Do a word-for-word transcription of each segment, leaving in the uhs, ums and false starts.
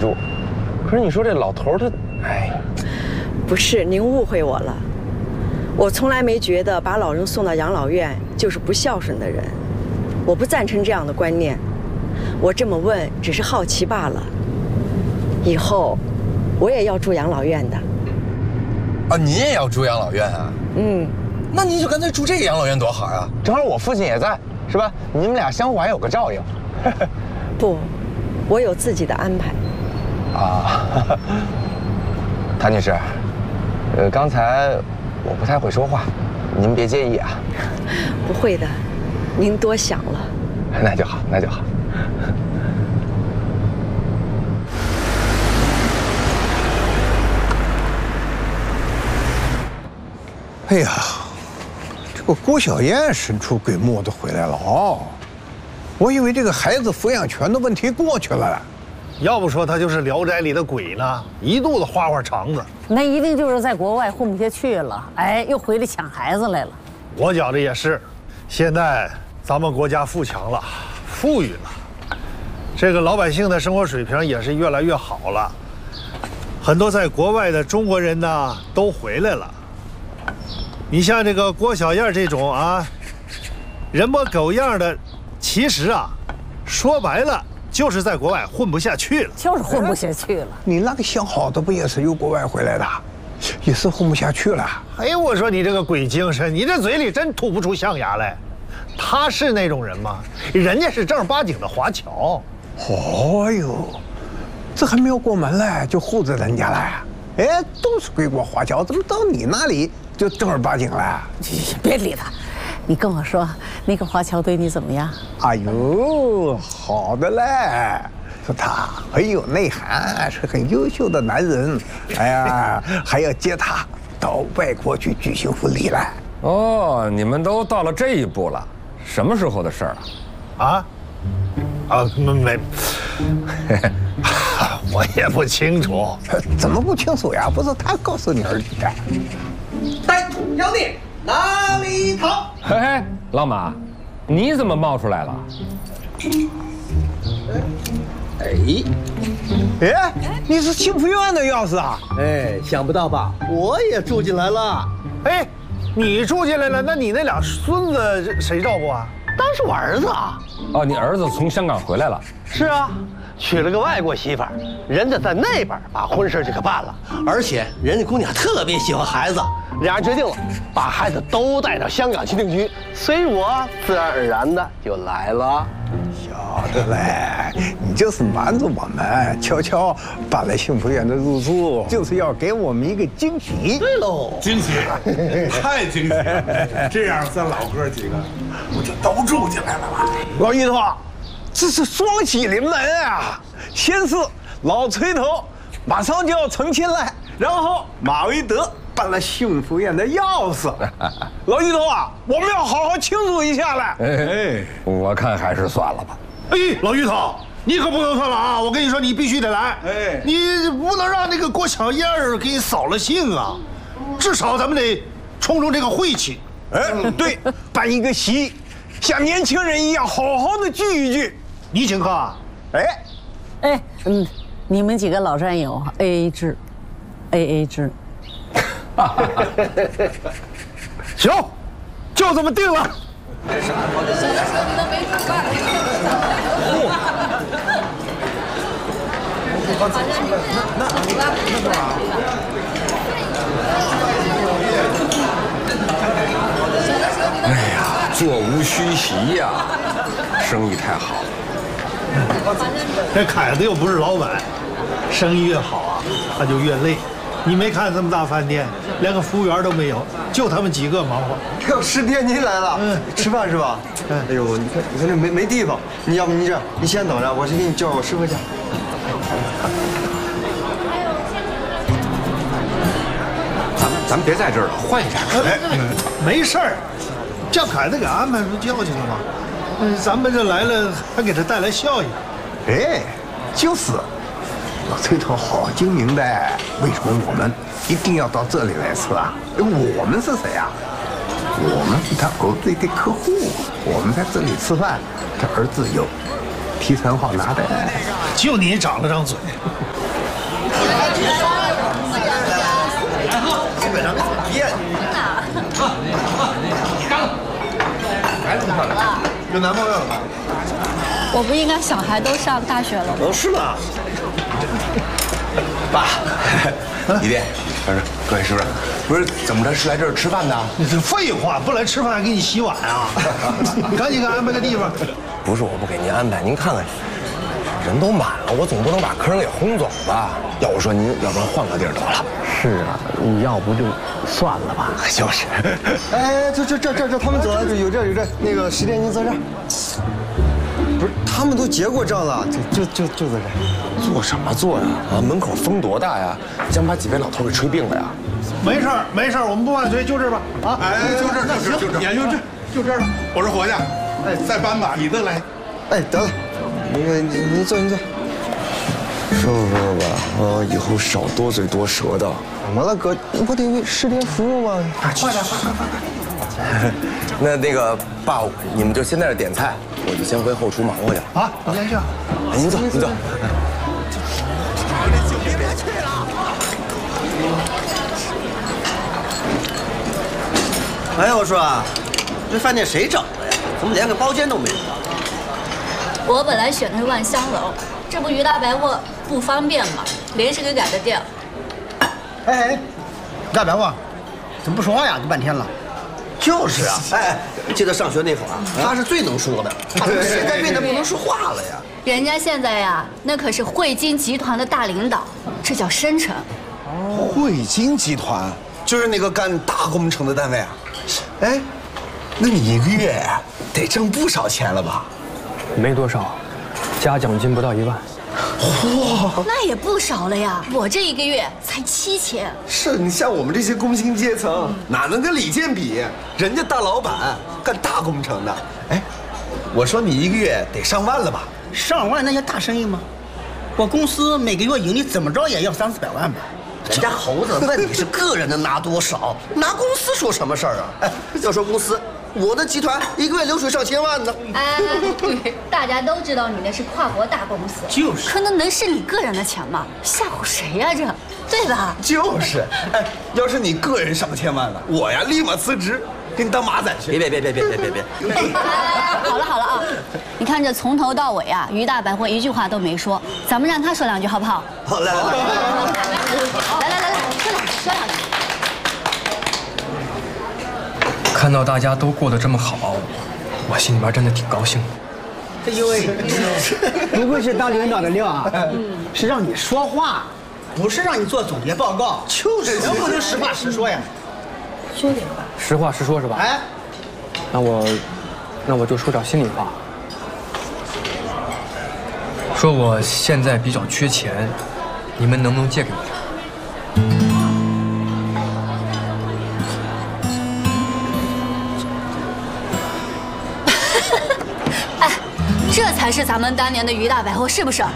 住。可是你说这老头他，哎， 不是，您误会我了。我从来没觉得把老人送到养老院就是不孝顺的人，我不赞成这样的观念。我这么问只是好奇罢了。以后我也要住养老院的。 啊，您也要住养老院啊？ 嗯， 那您就干脆住这个养老院多好呀！ 正好我父亲也在，是吧？你们俩相互还有个照应。 不，我有自己的安排。 啊，谭女士，呃，刚才我不太会说话，您别介意啊。 不会的，您多想了。 那就好，那就好。 哎呀，这个郭小燕神出鬼没的回来了哦，我以为这个孩子抚养权的问题过去了。 要不说他就是《聊斋》里的鬼呢，一肚子花花肠子。 那一定就是在国外混不下去了，哎，又回来抢孩子来了。 我觉着也是，现在咱们国家富强了，富裕了，这个老百姓的生活水平也是越来越好了。很多在国外的中国人呢都回来了。你像这个郭小燕这种啊，人模狗样的，其实啊，说白了就是在国外混不下去了， 就是混不下去了。 你那个相好的不也是由国外回来的，也是混不下去了。 哎呦，我说你这个鬼精神，你这嘴里真吐不出象牙来。他是那种人吗？人家是正儿八经的华侨。 哦呦，这还没有过门来就护着人家了。哎，都是归国华侨，怎么到你那里就正儿八经了？ 别理他，你跟我说，那个华侨对你怎么样？ 哎呦，好的嘞，说他很有内涵，是很优秀的男人。哎呀，还要接他到外国去举行婚礼来。 哦，你们都到了这一步了，什么时候的事儿啊？啊？啊，没没，我也不清楚。 怎么不清楚呀？不是他告诉你儿子的。 带土妖孽哪里逃？ 嘿嘿，老马，你怎么冒出来了？ 哎， 哎，你是幸福院的钥匙啊？ 哎，想不到吧？我也住进来了。 哎，你住进来了，那你那俩孙子谁照顾啊？ 当然是我儿子啊。 哦，你儿子从香港回来了？ 是啊，娶了个外国媳妇儿，人家在那边把婚事就给办了，而且人家姑娘特别喜欢孩子，俩人决定了，把孩子都带到香港去定居，所以我自然而然的就来了。 晓得嘞，你就是瞒着我们，悄悄办了幸福院的入住，就是要给我们一个惊喜。 对喽， 惊喜，太惊喜了！这样咱老哥几个不就都住进来了吗？ 老于头，这是双喜临门啊！先是老崔头马上就要成亲了，然后马维德办了幸福院的钥匙。老于头啊，我们要好好庆祝一下了。 哎，我看还是算了吧。 哎，老于头，你可不能算了啊！我跟你说，你必须得来。 哎， 你不能让那个郭小燕儿给你扫了兴啊！至少咱们得冲冲这个晦气。 哎，对，办一个席，像年轻人一样好好的聚一聚。 你请客啊？ 哎， 哎，嗯，你们几个老战友 A A 制 ，A A 制。 行，就这么定了。 哎呀，座无虚席呀，生意太好了。 这凯子又不是老板，生意越好啊，他就越累。你没看这么大饭店，连个服务员都没有，就他们几个忙活。 哟，师爹您来了，嗯，吃饭是吧？哎呦，你看你看这没没地方，你要不你这样，你先等着，我去给你叫我师傅去。 咱们咱们别在这儿了，换一家吃。 哎，没事儿，叫凯子给安排出叫去了吗？嗯，咱们这来了，还给他带来效益。 哎，就是。老崔头好精明的，为什么我们一定要到这里来吃啊？我们是谁啊？我们是他狗队的客户，我们在这里吃饭，他儿子有提成好拿的。 就你长了张嘴， 基本上没怎么变。 还这么漂亮？有男朋友了吗？ 我不应该小孩都上大学了吗？ 哦，是吗？ 爸，姨爹，不是，各位是不是？不是怎么着？是来这儿吃饭的？ 你这废话，不来吃饭还给你洗碗啊？赶紧给安排个地方。 不是我不给您安排，您看看，人都满了，我总不能把客人给轰走吧？要我说，您要不然换个地儿得了。 是啊，你要不就算了吧。 就是。 哎，这这这这这，他们走了，有这有这，那个十点您坐这儿。不是，他们都结过账了，就就就就在这儿。 坐什么坐呀？啊，门口风多大呀，将把几位老头给吹病了呀。 没事儿没事儿，我们不拌嘴，就这吧。啊， 哎，就这儿，就这儿，就这儿，也就这，就这儿了。我说伙计，哎，再搬吧，你的来。 哎，得了，那个你你坐你坐。说吧说吧，啊，以后少多嘴多舌的。怎么了哥？不得为师爹服务吗？ 快点快快快快！ 那那个爸，你们就先在这点菜，我就先回后厨忙活去了。 啊，你先去。 哎，您坐，您坐。 别去了。哎，我说啊，这饭店谁整的呀？怎么连个包间都没有？ 我本来选的是万香楼，这不于大百货不方便嘛，临时给改的店。 哎哎，于大白话，怎么不说话呀？这半天了。 就是啊，哎，记得上学那会儿啊，他是最能说的，现在变得不能说话了呀。 人家现在呀，那可是汇金集团的大领导，这叫深沉。 哦，汇金集团就是那个干大工程的单位啊。哎，那你一个月得挣不少钱了吧？ 没多少，加奖金不到一万。 哇， 那也不少了呀！我这一个月才七千。 是你像我们这些工薪阶层，哪能跟李健比？人家大老板干大工程的。哎，我说你一个月得上万了吧？ 上万那些大生意吗？我公司每个月盈利怎么着也要三四百万吧。 人家猴子问你是个人的拿多少，拿公司说什么事儿啊？哎，要说公司，我的集团一个月流水上千万呢。 哎，大家都知道你那是跨国大公司， 就是， 可那能是你个人的钱吗？吓唬谁呀这，对吧？ 就是，哎，要是你个人上千万了，我呀立马辞职，给你当马仔去。别别别别别别别别！ 好了好了啊，你看这从头到尾啊，于大百货一句话都没说，咱们让他说两句好不好？ 好，来来来，来来来来，说两句说两句。 看到大家都过得这么好，我心里边真的挺高兴的。 哎呦喂，不愧是当领导的料啊！是让你说话，不是让你做总结报告。就是，能不能实话实说呀？ 说点吧。 实话实说是吧？ 哎， 那我，那我就说点心里话。说我现在比较缺钱，你们能不能借给我点？ 这才是咱们当年的于大百货，是不是？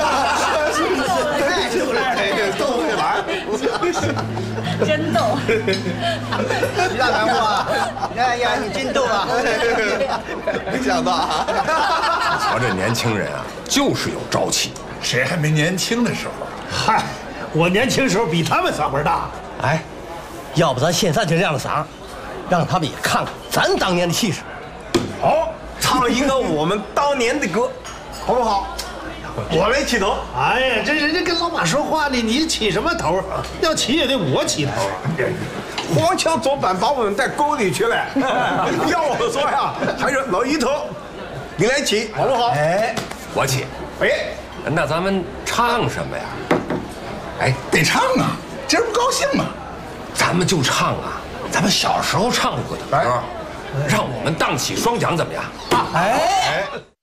太逗了，逗会玩， 真逗。 于大百货，哎呀，你真逗啊！ 没想到啊！ 瞧这年轻人啊，就是有朝气。 谁还没年轻的时候？ 嗨，我年轻时候比他们嗓门大。 哎，要不咱现在就亮个嗓，让他们也看看咱当年的气势。 好。唱一个我们当年的歌，好不好？我来起头。 哎呀，这人家跟老板说话呢，你起什么头？要起也得我起头啊！ 黄腔左板把我们带沟里去了。要我说呀，还是老一头，你来起好不好？ 哎，我起。 哎， 那咱们唱什么呀？ 哎，得唱啊，今儿不高兴吗？ 咱们就唱啊，咱们小时候唱过的歌。让我们荡起双桨，怎么样？ 哎。